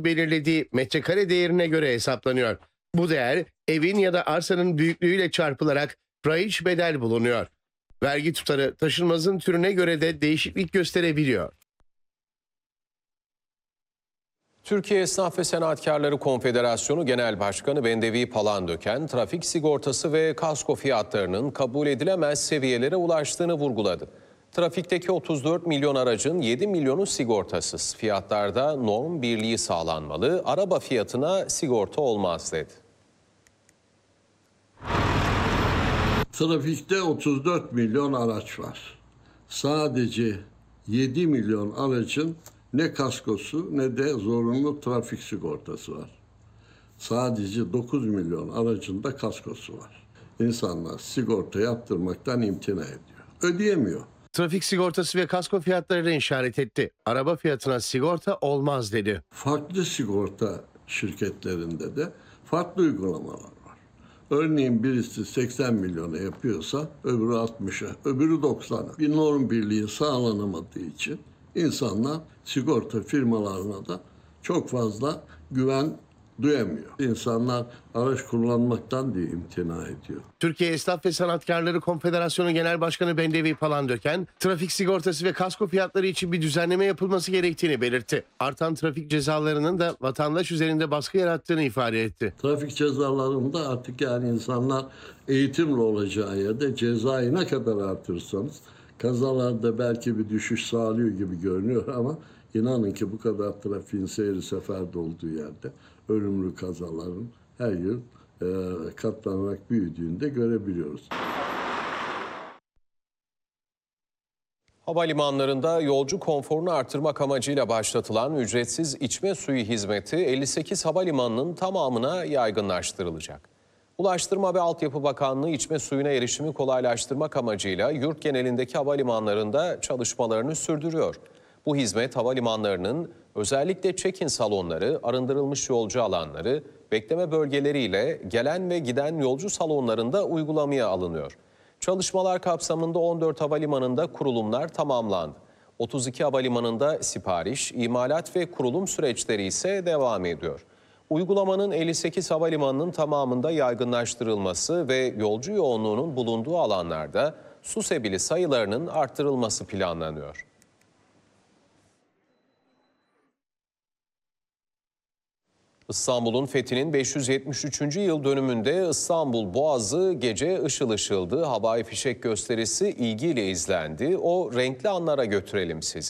belirlediği metrekare değerine göre hesaplanıyor. Bu değer evin ya da arsanın büyüklüğüyle çarpılarak raiç bedel bulunuyor. Vergi tutarı taşınmazın türüne göre de değişiklik gösterebiliyor. Türkiye Esnaf ve Sanatkarları Konfederasyonu Genel Başkanı Bendevi Palandöken, trafik sigortası ve kasko fiyatlarının kabul edilemez seviyelere ulaştığını vurguladı. Trafikteki 34 milyon aracın 7 milyonu sigortasız. Fiyatlarda norm birliği sağlanmalı, araba fiyatına sigorta olmaz dedi. Trafikte 34 milyon araç var. Sadece 7 milyon aracın ne kaskosu ne de zorunlu trafik sigortası var. Sadece 9 milyon aracın da kaskosu var. İnsanlar sigorta yaptırmaktan imtina ediyor. Ödeyemiyor. Trafik sigortası ve kasko fiyatlarını işaret etti. Araba fiyatına sigorta olmaz dedi. Farklı sigorta şirketlerinde de farklı uygulamalar var. Örneğin birisi 80 milyona yapıyorsa öbürü 60'a, öbürü 90'a. Bir norm birliği sağlanamadığı için insanlar sigorta firmalarına da çok fazla güven duyamıyor. İnsanlar araç kullanmaktan diye imtina ediyor. Türkiye Esnaf ve Sanatkarları Konfederasyonu Genel Başkanı Bendevi Palandöken, trafik sigortası ve kasko fiyatları için bir düzenleme yapılması gerektiğini belirtti. Artan trafik cezalarının da vatandaş üzerinde baskı yarattığını ifade etti. Trafik cezalarında artık yani insanlar eğitimli olacağı yerde cezayı ne kadar artırsanız kazalarda belki bir düşüş sağlıyor gibi görünüyor ama inanın ki bu kadar trafiğin seyri seferde olduğu yerde ölümlü kazaların her yıl katlanarak büyüdüğünü de görebiliyoruz. Havalimanlarında yolcu konforunu artırmak amacıyla başlatılan ücretsiz içme suyu hizmeti 58 havalimanının tamamına yaygınlaştırılacak. Ulaştırma ve Altyapı Bakanlığı içme suyuna erişimi kolaylaştırmak amacıyla yurt genelindeki havalimanlarında çalışmalarını sürdürüyor. Bu hizmet havalimanlarının özellikle check-in salonları, arındırılmış yolcu alanları, bekleme bölgeleriyle gelen ve giden yolcu salonlarında uygulamaya alınıyor. Çalışmalar kapsamında 14 havalimanında kurulumlar tamamlandı. 32 havalimanında sipariş, imalat ve kurulum süreçleri ise devam ediyor. Uygulamanın 58 havalimanının tamamında yaygınlaştırılması ve yolcu yoğunluğunun bulunduğu alanlarda su sebili sayılarının arttırılması planlanıyor. İstanbul'un fethinin 573. yıl dönümünde İstanbul Boğazı gece ışıl ışıldı. Havai fişek gösterisi ilgiyle izlendi. O renkli anlara götürelim sizi.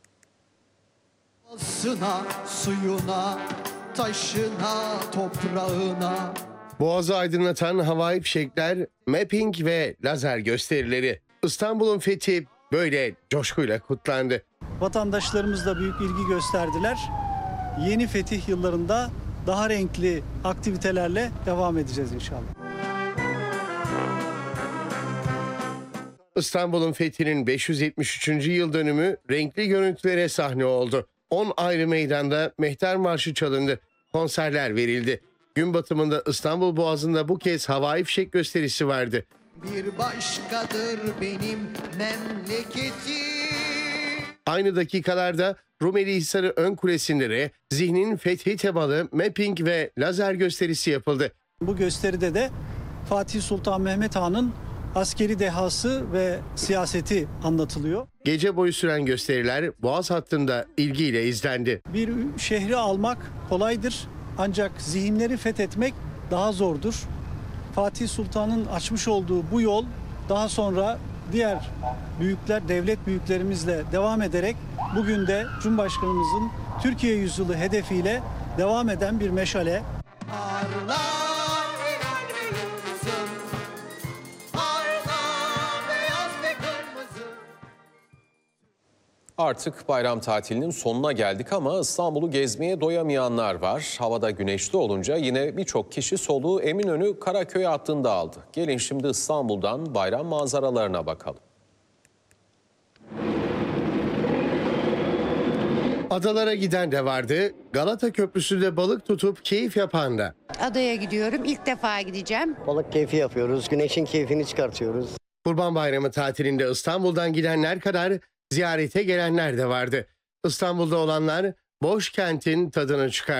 Suyuna, taşına, toprağına. Boğazı aydınlatan havai fişekler, mapping ve lazer gösterileri. İstanbul'un fethi böyle coşkuyla kutlandı. Vatandaşlarımız da büyük ilgi gösterdiler. Yeni fetih yıllarında daha renkli aktivitelerle devam edeceğiz inşallah. İstanbul'un fethinin 573. yıl dönümü renkli görüntülere sahne oldu. 10 ayrı meydanda Mehter Marşı çalındı, konserler verildi. Gün batımında İstanbul Boğazı'nda bu kez havai fişek gösterisi vardı. Bir başkadır benim memleketim. Aynı dakikalarda Rumeli Hisarı ön kulesinde zihnin fethi temalı mapping ve lazer gösterisi yapıldı. Bu gösteride de Fatih Sultan Mehmet Han'ın askeri dehası ve siyaseti anlatılıyor. Gece boyu süren gösteriler Boğaz hattında ilgiyle izlendi. Bir şehri almak kolaydır ancak zihinleri fethetmek daha zordur. Fatih Sultan'ın açmış olduğu bu yol daha sonra diğer büyükler, devlet büyüklerimizle devam ederek bugün de Cumhurbaşkanımızın Türkiye Yüzyılı hedefiyle devam eden bir meşale. Artık bayram tatilinin sonuna geldik ama İstanbul'u gezmeye doyamayanlar var. Havada güneşli olunca yine birçok kişi soluğu Eminönü Karaköy hattında aldı. Gelin şimdi İstanbul'dan bayram manzaralarına bakalım. Adalara giden de vardı, Galata Köprüsü'nde balık tutup keyif yapan da. Adaya gidiyorum, ilk defa gideceğim. Balık keyfi yapıyoruz, güneşin keyfini çıkartıyoruz. Kurban Bayramı tatilinde İstanbul'dan gidenler kadar ziyarete gelenler de vardı. İstanbul'da olanlar boş kentin tadını çıkardı.